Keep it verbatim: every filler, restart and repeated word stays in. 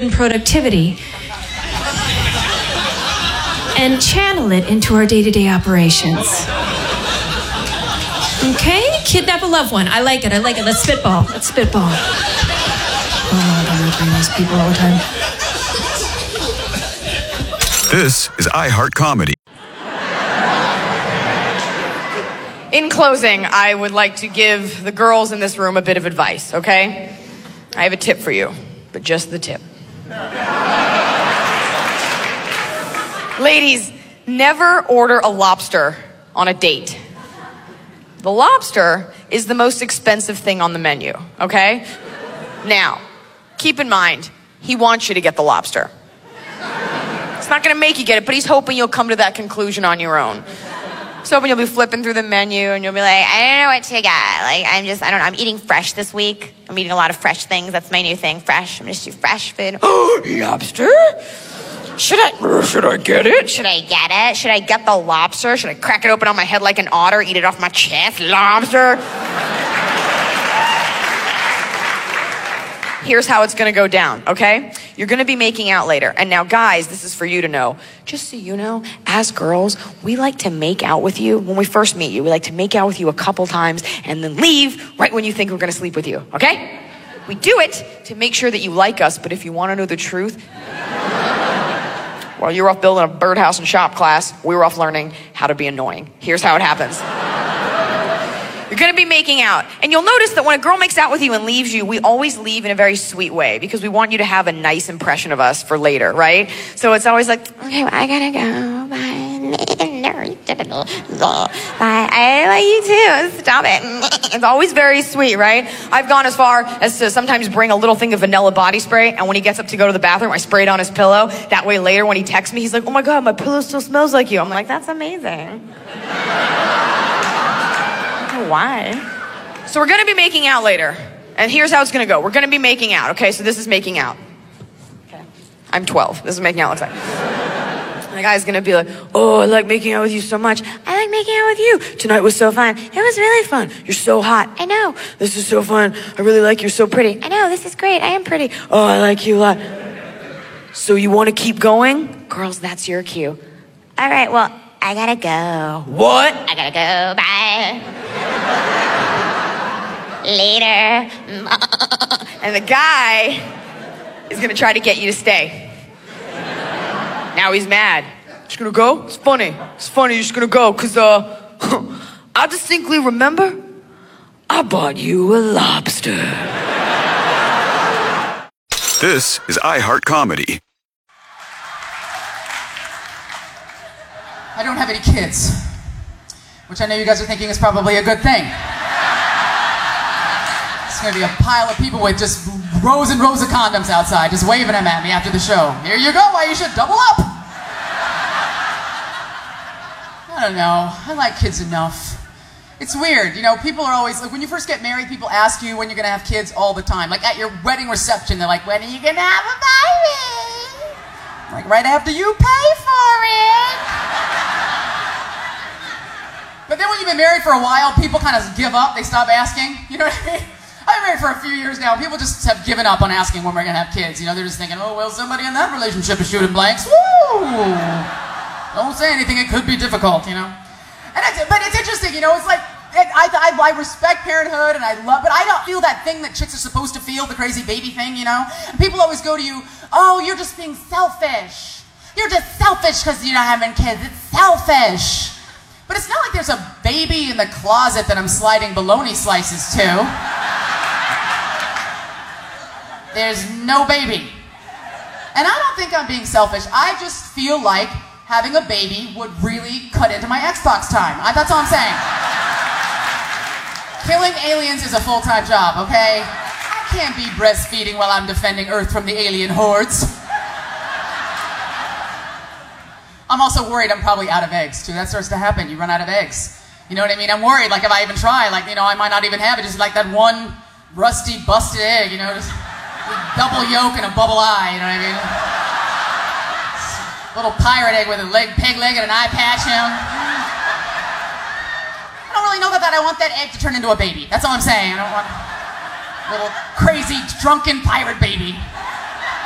and productivity and channel it into our day-to-day operations. Okay? Kidnap a loved one. I like it. I like it. Let's spitball. Let's spitball. Oh, I don't bring these people all the time. This is iHeart Comedy. In closing, I would like to give the girls in this room a bit of advice, okay? I have a tip for you, but just the tip. Ladies, never order a lobster on a date. The lobster is the most expensive thing on the menu, okay? Now, keep in mind, he wants you to get the lobster. It's not gonna make you get it, but he's hoping you'll come to that conclusion on your own. He's hoping you'll be flipping through the menu and you'll be like, I don't know what to get. Like, I'm just, I don't know, I'm eating fresh this week. I'm eating a lot of fresh things. That's my new thing, fresh. I'm just do fresh food. Oh, lobster? Should I, should I get it? Should I get it? Should I get the lobster? Should I crack it open on my head like an otter, eat it off my chest? Lobster? Here's how it's gonna go down, okay? You're gonna be making out later. And now, guys, this is for you to know. Just so you know, as girls, we like to make out with you when we first meet you. We like to make out with you a couple times and then leave right when you think we're gonna sleep with you, okay? We do it to make sure that you like us, but if you wanna know the truth, while you were off building a birdhouse and shop class, we were off learning how to be annoying. Here's how it happens. You're gonna be making out. And you'll notice that when a girl makes out with you and leaves you, we always leave in a very sweet way because we want you to have a nice impression of us for later, right? So it's always like, okay, well, I gotta go. Bye. Bye. I like you too. Stop it. It's always very sweet, right? I've gone as far as to sometimes bring a little thing of vanilla body spray, and when he gets up to go to the bathroom, I spray it on his pillow. That way later when he texts me, he's like, oh my God, my pillow still smells like you. I'm like, that's amazing. Why? So we're gonna be making out later. And here's how it's gonna go. We're gonna be making out, okay? So this is making out. Okay. I'm twelve. This is making out looks like. And the guy's gonna be like, oh, I like making out with you so much. I like making out with you. Tonight was so fun. It was really fun. You're so hot. I know. This is so fun. I really like you. You're so pretty. I know. This is great. I am pretty. Oh, I like you a lot. So you wanna keep going? Girls, that's your cue. All right, well, I gotta go. What? I gotta go. Bye. Later. And the guy is gonna try to get you to stay. Now he's mad. Just gonna go? It's funny. It's funny you're just gonna go, cause uh, I distinctly remember I bought you a lobster. This is iHeart Comedy. I don't have any kids, which I know you guys are thinking is probably a good thing. It's gonna be a pile of people with just rows and rows of condoms outside, just waving them at me after the show. Here you go, why you should double up. I don't know, I like kids enough. It's weird, you know, people are always, like when you first get married, people ask you when you're gonna have kids all the time. Like at your wedding reception, they're like, when are you gonna have a baby? Like right after you pay for it. But then when you've been married for a while, people kind of give up, they stop asking, you know what I mean? I've been married for a few years now, people just have given up on asking when we're gonna have kids, you know, they're just thinking, oh, well, somebody in that relationship is shooting blanks, woo! Don't say anything, it could be difficult, you know? And it's, but it's interesting, you know, it's like, it, I, I, I respect parenthood and I love, but I don't feel that thing that chicks are supposed to feel, the crazy baby thing, you know? And people always go to you, oh, you're just being selfish. You're just selfish because you're not having kids, it's selfish. But it's not like there's a baby in the closet that I'm sliding bologna slices to. There's no baby. And I don't think I'm being selfish. I just feel like having a baby would really cut into my Xbox time. I, that's all I'm saying. Killing aliens is a full-time job, okay? I can't be breastfeeding while I'm defending Earth from the alien hordes. I'm also worried I'm probably out of eggs, too. That starts to happen. You run out of eggs. You know what I mean? I'm worried, like, if I even try, like, you know, I might not even have it. Just like that one rusty, busted egg, you know, just double yolk and a bubble eye, you know what I mean? Little pirate egg with a leg, peg leg and an eye patch, you know? I don't really know that, that I want that egg to turn into a baby. That's all I'm saying. I don't want a little crazy, drunken pirate baby.